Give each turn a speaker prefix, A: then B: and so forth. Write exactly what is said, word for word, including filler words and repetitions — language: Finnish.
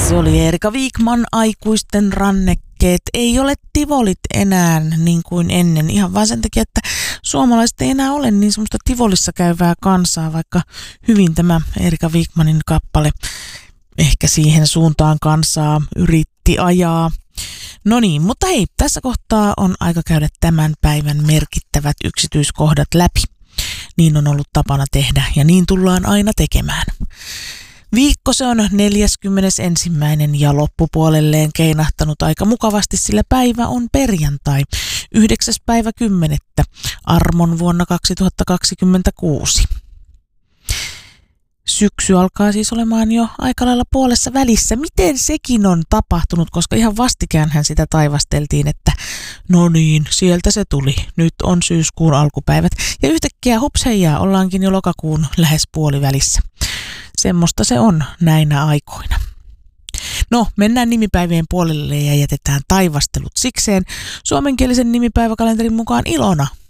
A: Se oli Erika Wikman, Aikuisten rannekkeet. Ei ole tivolit enää niin kuin ennen, ihan vaan sen takia, että suomalaiset ei enää ole niin semmoista tivolissa käyvää kansaa, vaikka hyvin tämä Erika Wikmanin kappale ehkä siihen suuntaan kansaa yritti ajaa. No niin, mutta hei, tässä kohtaa on aika käydä tämän päivän merkittävät yksityiskohdat läpi. Niin on ollut tapana tehdä ja niin tullaan aina tekemään. Viikko se on neljäskymmenesensimmäinen ja loppupuolelleen keinahtanut aika mukavasti, sillä päivä on perjantai, yhdeksäs päivä kymmenettä, armon vuonna kaksituhattakaksikymmentäkuusi. Syksy alkaa siis olemaan jo aika lailla puolessa välissä. Miten sekin on tapahtunut, koska ihan vastikäänhän sitä taivasteltiin, että no niin, sieltä se tuli. Nyt on syyskuun alkupäivät. Ja yhtäkkiä hups heijaa, ollaankin jo lokakuun lähes puolivälissä. Semmoista se on näinä aikoina. No, mennään nimipäivien puolelle ja jätetään taivastelut sikseen. Suomenkielisen nimipäiväkalenterin mukaan Ilona